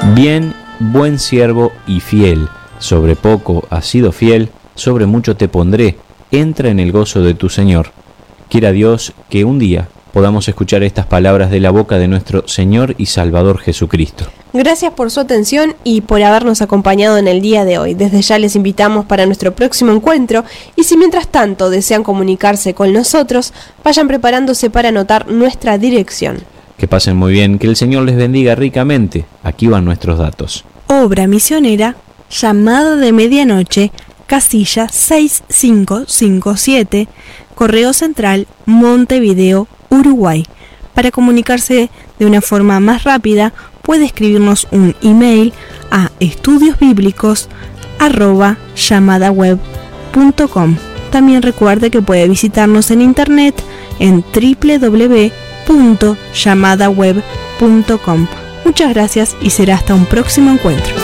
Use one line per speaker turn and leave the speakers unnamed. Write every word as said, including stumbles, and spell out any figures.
Bien, buen siervo y fiel, sobre poco has sido fiel, sobre mucho te pondré, entra en el gozo de tu Señor. Quiera Dios que un día podamos escuchar estas palabras de la boca de nuestro Señor y Salvador Jesucristo.
Gracias por su atención y por habernos acompañado en el día de hoy. Desde ya les invitamos para nuestro próximo encuentro y si mientras tanto desean comunicarse con nosotros, vayan preparándose para anotar nuestra dirección.
Que pasen muy bien, que el Señor les bendiga ricamente. Aquí van nuestros datos.
Obra misionera, llamada de medianoche, casilla seis cinco cinco siete, Correo Central, Montevideo, Uruguay. Para comunicarse de una forma más rápida, puede escribirnos un email a estudiosbiblicos arroba llamadaweb punto com. También recuerde que puede visitarnos en internet en doble u doble u doble u punto llamadaweb punto com. Muchas gracias y será hasta un próximo encuentro.